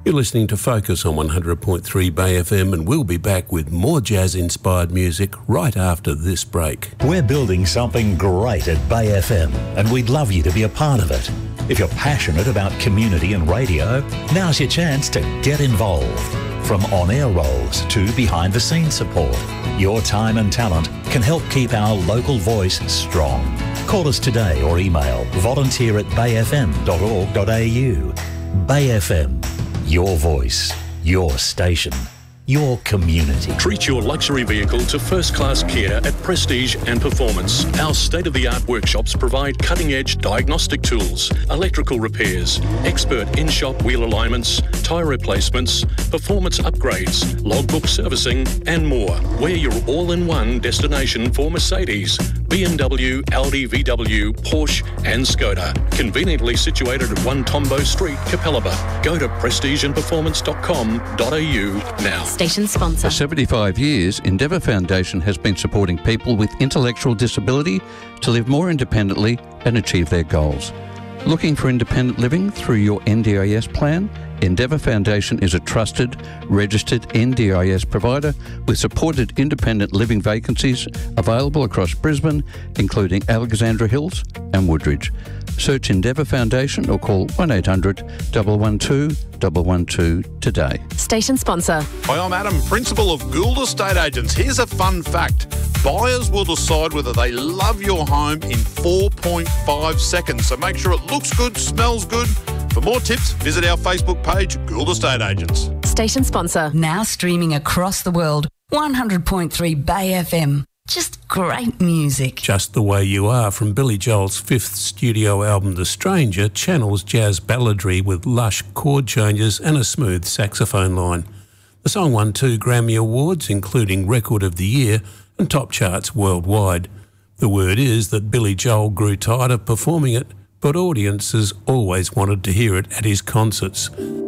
You're listening to Focus on 100.3 Bay FM, and we'll be back with more jazz-inspired music right after this break. We're building something great at Bay FM, and we'd love you to be a part of it. If you're passionate about community and radio, now's your chance to get involved. From on-air roles to behind-the-scenes support, your time and talent can help keep our local voice strong. Call us today or email volunteer@bayfm.org.au. Bay FM. Your voice, your station, your community. Treat your luxury vehicle to first-class care at Prestige and Performance. Our state-of-the-art workshops provide cutting-edge diagnostic tools, electrical repairs, expert in-shop wheel alignments, tyre replacements, performance upgrades, logbook servicing, and more. We're your all-in-one destination for Mercedes, BMW, Audi, VW, Porsche and Skoda. Conveniently situated at 1 Tombo Street, Capalaba. Go to prestigeandperformance.com.au now. Station sponsor. For 75 years, Endeavour Foundation has been supporting people with intellectual disability to live more independently and achieve their goals. Looking for independent living through your NDIS plan? Endeavour Foundation is a trusted, registered NDIS provider with supported independent living vacancies available across Brisbane, including Alexandra Hills and Woodridge. Search Endeavour Foundation or call 1800 112 112 today. Station sponsor. Hi, I'm Adam, Principal of Gould Estate Agents. Here's a fun fact. Buyers will decide whether they love your home in 4.5 seconds. So make sure it looks good, smells good. For more tips, visit our Facebook page, Gould Estate Agents. Station sponsor. Now streaming across the world, 100.3 Bay FM. Just great music. Just the Way You Are from Billy Joel's fifth studio album, The Stranger, channels jazz balladry with lush chord changes and a smooth saxophone line. The song won 2 Grammy Awards, including Record of the Year and top charts worldwide. The word is that Billy Joel grew tired of performing it, but audiences always wanted to hear it at his concerts.